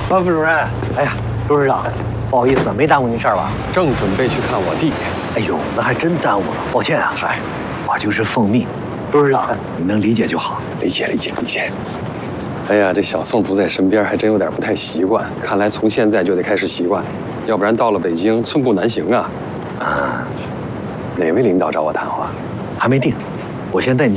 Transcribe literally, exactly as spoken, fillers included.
王副主任，哎呀，董事长，不好意思，没耽误您事儿吧？ 正准备去看我弟。 哎呦，那还真耽误了，抱歉啊。哎，我就是奉命，董事长，你能理解就好。 理解理解理解。哎呀，这小宋不在身边，还真有点不太习惯。看来从现在就得开始习惯，要不然到了北京寸步难行啊。啊，哪位领导找我谈话？ 还没定，我先带你去。